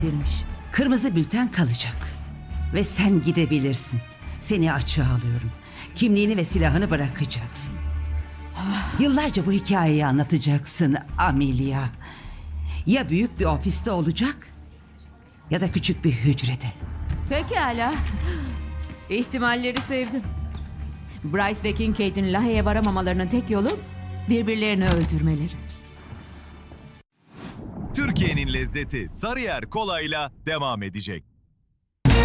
Dirmiş. Kırmızı bülten kalacak. Ve sen gidebilirsin. Seni açığa alıyorum. Kimliğini ve silahını bırakacaksın. Yıllarca bu hikayeyi anlatacaksın Amelia. Ya büyük bir ofiste olacak ya da küçük bir hücrede. Pekala. İhtimalleri sevdim. Bryce ve Kincaid'in Lahey'e varamamalarının tek yolu birbirlerini öldürmeleri. Türkiye'nin lezzeti Sarıyer Kolay'la devam edecek.